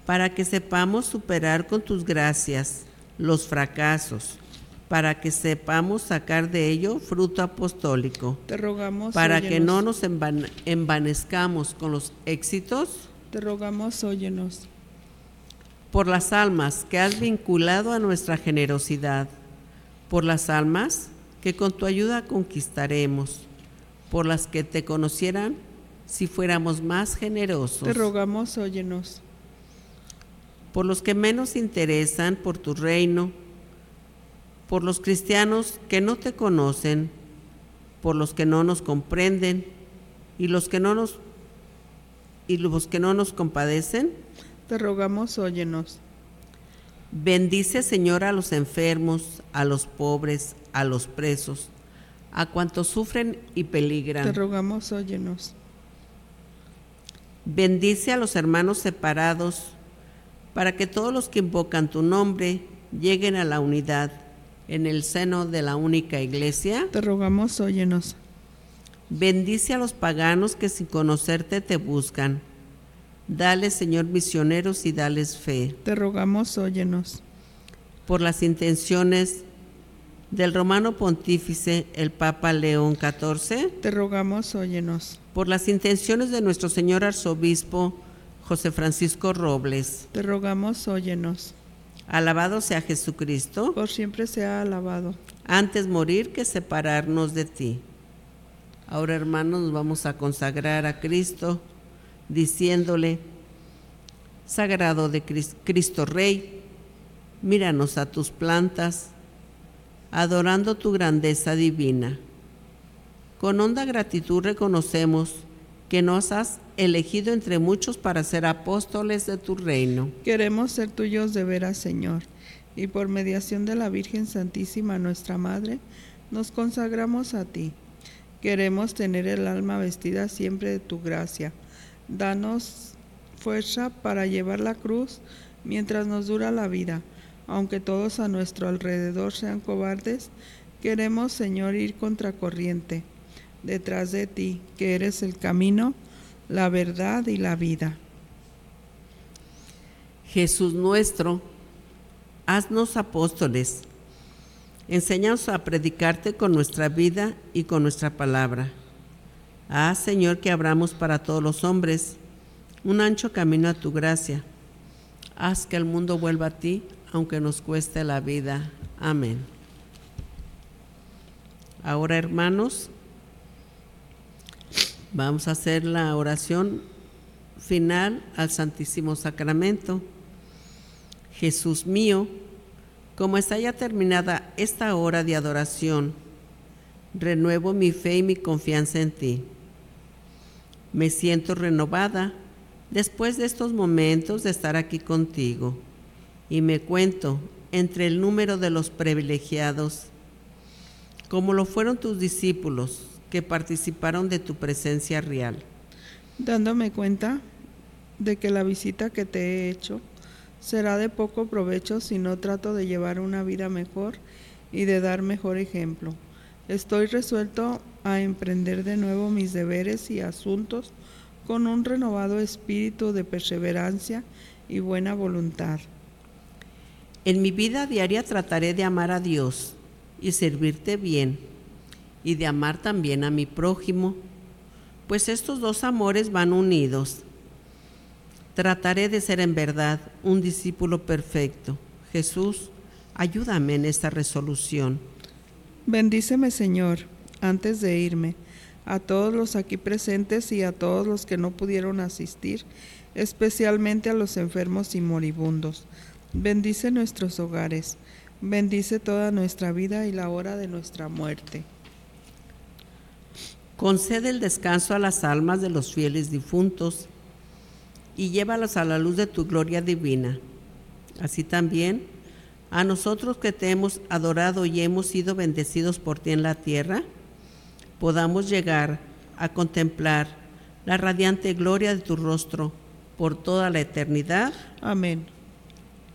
para que sepamos superar con tus gracias los fracasos, para que sepamos sacar de ello fruto apostólico. Te rogamos, para que no óyenos. nos envanezcamos con los éxitos. Te rogamos, óyenos. Por las almas que has vinculado a nuestra generosidad, por las almas que con tu ayuda conquistaremos, por las que te conocieran si fuéramos más generosos. Te rogamos, óyenos. Por los que menos interesan por tu reino, por los cristianos que no te conocen, por los que no nos comprenden y los que no nos compadecen. Te rogamos, óyenos. Bendice, Señor, a los enfermos, a los pobres, a los presos, a cuantos sufren y peligran. Te rogamos, óyenos. Bendice a los hermanos separados, para que todos los que invocan tu nombre lleguen a la unidad en el seno de la única iglesia. Te rogamos, óyenos. Bendice a los paganos que sin conocerte te buscan. Dale, Señor, misioneros y dales fe. Te rogamos, óyenos. Por las intenciones del romano pontífice, el Papa León XIV. Te rogamos, óyenos. Por las intenciones de nuestro señor arzobispo José Francisco Robles. Te rogamos, óyenos. Alabado sea Jesucristo. Por siempre sea alabado. Antes morir que separarnos de ti. Ahora, hermanos, nos vamos a consagrar a Cristo, diciéndole: Sagrado de Cristo Rey, míranos a tus plantas, adorando tu grandeza divina. Con honda gratitud reconocemos que nos has elegido entre muchos para ser apóstoles de tu reino. Queremos ser tuyos de veras, Señor, y por mediación de la Virgen Santísima, nuestra Madre, nos consagramos a ti. Queremos tener el alma vestida siempre de tu gracia. Danos fuerza para llevar la cruz mientras nos dura la vida. Aunque todos a nuestro alrededor sean cobardes, queremos, Señor, ir contracorriente, detrás de ti, que eres el camino, la verdad y la vida. Jesús nuestro, haznos apóstoles. Enséñanos a predicarte con nuestra vida y con nuestra palabra. Haz, Señor, que abramos para todos los hombres un ancho camino a tu gracia. Haz que el mundo vuelva a ti, aunque nos cueste la vida. Amén. Ahora, hermanos, vamos a hacer la oración final al Santísimo Sacramento. Jesús mío, como está ya terminada esta hora de adoración, renuevo mi fe y mi confianza en ti. Me siento renovada después de estos momentos de estar aquí contigo y me cuento entre el número de los privilegiados, como lo fueron tus discípulos que participaron de tu presencia real. Dándome cuenta de que la visita que te he hecho será de poco provecho si no trato de llevar una vida mejor y de dar mejor ejemplo. Estoy resuelto a emprender de nuevo mis deberes y asuntos con un renovado espíritu de perseverancia y buena voluntad. En mi vida diaria trataré de amar a Dios y servirte bien, y de amar también a mi prójimo, pues estos dos amores van unidos. Trataré de ser en verdad un discípulo perfecto. Jesús, ayúdame en esta resolución. Bendíceme, Señor, antes de irme, a todos los aquí presentes y a todos los que no pudieron asistir, especialmente a los enfermos y moribundos. Bendice nuestros hogares, bendice toda nuestra vida y la hora de nuestra muerte. Concede el descanso a las almas de los fieles difuntos y llévalos a la luz de tu gloria divina. Así también, a nosotros que te hemos adorado y hemos sido bendecidos por ti en la tierra, podamos llegar a contemplar la radiante gloria de tu rostro por toda la eternidad. Amén.